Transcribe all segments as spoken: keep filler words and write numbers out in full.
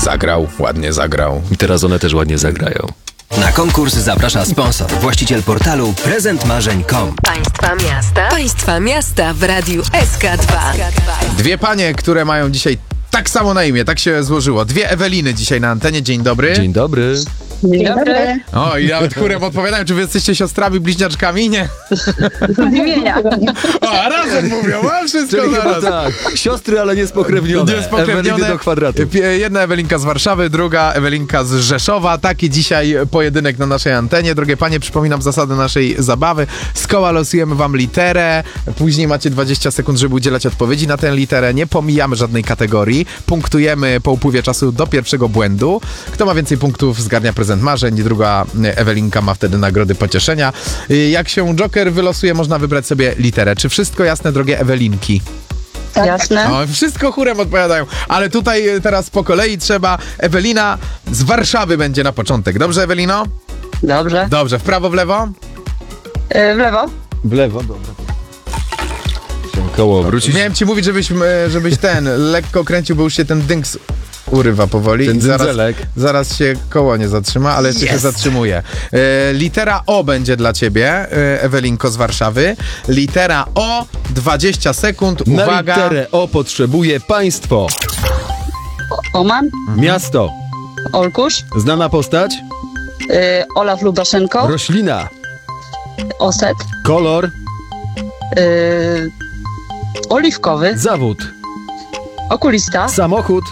Zagrał, ładnie zagrał. I teraz one też ładnie zagrają. Na konkurs zaprasza sponsor, właściciel portalu prezent marzeń kropka com. Państwa miasta. Państwa miasta w Radiu S K dwa. Dwie panie, które mają dzisiaj tak samo na imię, tak się złożyło. Dwie Eweliny dzisiaj na antenie. Dzień dobry. Dzień dobry. Dzień dobry. O, i nawet chórem odpowiadają, czy wy jesteście siostrami, bliźniaczkami? Nie. Z imienia. O, a razem mówią, a wszystko Czyli chyba zaraz. tak. Siostry, ale niespokrewnione. Niespokrewnione. Eweliny do kwadratu. Pie- Jedna Ewelinka z Warszawy, druga Ewelinka z Rzeszowa. Taki dzisiaj pojedynek na naszej antenie. Drogie panie, przypominam zasady naszej zabawy. Z koła losujemy wam literę. Później macie dwadzieścia sekund, żeby udzielać odpowiedzi na tę literę. Nie pomijamy żadnej kategorii. Punktujemy po upływie czasu do pierwszego błędu. Kto ma więcej punktów, zgarnia prezent marzeń. Druga Ewelinka ma wtedy nagrody pocieszenia. Jak się Joker wylosuje, można wybrać sobie literę. Czy wszystko jasne, drogie Ewelinki? Tak. Jasne. O, wszystko chórem odpowiadają, ale tutaj teraz po kolei trzeba. Ewelina z Warszawy będzie na początek. Dobrze, Ewelino? Dobrze. Dobrze, w prawo, w lewo? E, w lewo. W lewo, dobra. Się koło obrócić. Miałem ci mówić, żebyś, e, żebyś ten lekko kręcił, bo już się ten dynks urywa powoli. Ten zaraz, dzyndzelek. zaraz się koło nie zatrzyma, ale jeszcze się zatrzymuje. E, litera O będzie dla ciebie, e, Ewelinko z Warszawy. Litera O, dwadzieścia sekund, Na uwaga. literę O potrzebuje państwo. Oman. Miasto. Olkusz. Znana postać. E, Olaf Lubaszenko. Roślina. Oset. Kolor. E, oliwkowy. Zawód. Okulista. Samochód.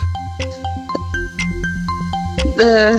E,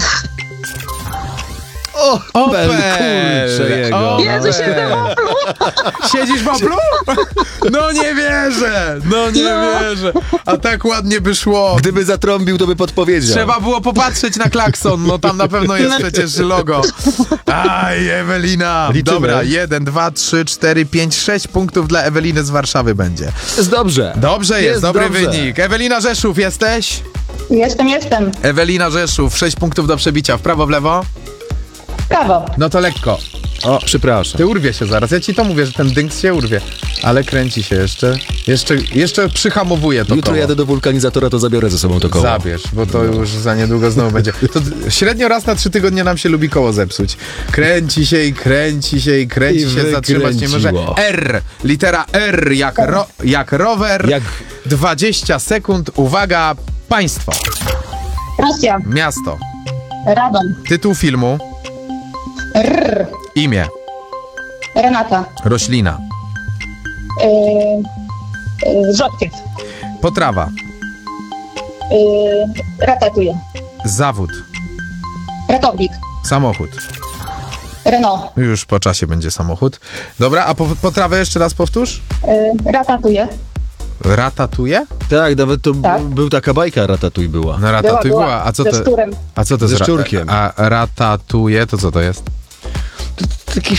O, Opel. kurczę jego. Opel. Jezu, się demoplu. Siedzisz w Oplu? No nie wierzę! No nie wierzę! A tak ładnie by szło. Gdyby zatrąbił, to by podpowiedział. Trzeba było popatrzeć na klakson, no tam na pewno jest przecież logo. Aj, Ewelina! Liczymy. Dobra, jeden, dwa, trzy, cztery, pięć, sześć punktów dla Eweliny z Warszawy będzie. Jest dobrze. Dobrze jest, Jest dobry dobrze. wynik. Ewelina Rzeszów, jesteś? Jestem, jestem. Ewelina Rzeszów, sześć punktów do przebicia. W prawo, w lewo? Prawo. No to lekko. O, przepraszam. Ty urwie się zaraz. Ja ci to mówię, że ten dynks się urwie. Ale kręci się jeszcze. Jeszcze, jeszcze przyhamowuje to Jutro koło. jadę do wulkanizatora, to zabiorę ze sobą to koło. Zabierz, bo to już za niedługo znowu będzie. To średnio raz na trzy tygodnie nam się lubi koło zepsuć. Kręci się i kręci się i kręci I się, zatrzymać nie może. wykręciło. R, litera R jak, ro, jak rower. Jak- dwadzieścia sekund, uwaga, państwo, Rosja. miasto, Radom. tytuł filmu, Rr. imię, Renata. roślina, E, e, rzodkiew. potrawa, E, ratatuje. zawód, Ratownik. samochód. Renault. Już po czasie będzie samochód. Dobra, a po, potrawę jeszcze raz powtórz. E, ratatuje. Ratatuje? Tak, nawet to Tak. był taka bajka Ratatuj była. No ratatuj była. A co Ze to? szczurem. A co to Ze za- szczurkiem. A ratatuje to co to jest? Taki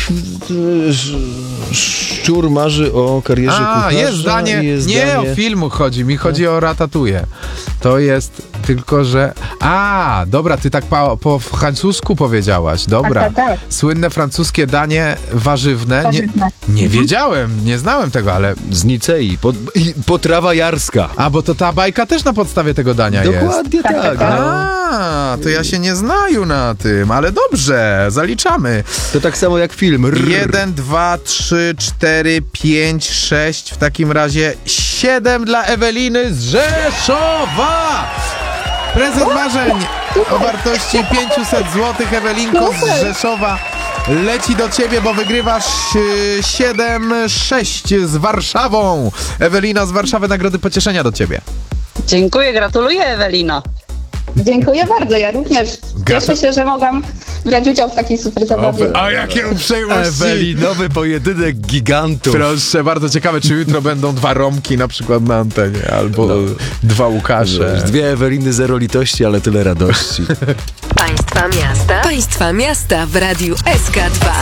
szczur marzy o karierze A, kucharza. jest zdanie. i jest Nie zdanie... o filmu chodzi, mi chodzi o ratatuje. To jest tylko, że... A, dobra, ty tak po, po francusku powiedziałaś. Dobra. Tak, tak, tak. Słynne francuskie danie warzywne. Nie, Warzywne. nie wiedziałem, nie znałem tego, ale... Z Nicei. Pot... i Potrawa jarska. A, bo to ta bajka też na podstawie tego dania jest. Dokładnie tak. tak, tak. no. A, to ja się nie znaju na tym, ale dobrze, zaliczamy. To tak samo jak film. Rrr. Jeden, dwa, trzy, cztery, pięć, sześć. W takim razie siedem dla Eweliny z Rzeszowa. Prezent marzeń o wartości pięćset złotych. Ewelinko z Rzeszowa leci do ciebie, bo wygrywasz yy, siedem sześć z Warszawą. Ewelina z Warszawy, nagrody pocieszenia do ciebie. Dziękuję, gratuluję, Ewelino. Dziękuję bardzo, ja również. Cieszę się, że mogłam brać udział w takiej super zabawie. A jakie uprzejmości. Ewelinowy pojedynek gigantów. Proszę, bardzo ciekawe, czy jutro będą dwa Romki na przykład na antenie, albo No. dwa Łukasze. Dwie Eweliny, zero litości, ale tyle radości. Państwa miasta. Państwa miasta w Radiu S K dwa.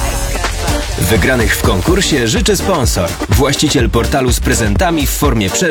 Wygranych w konkursie życzy sponsor, właściciel portalu z prezentami w formie przeżyć.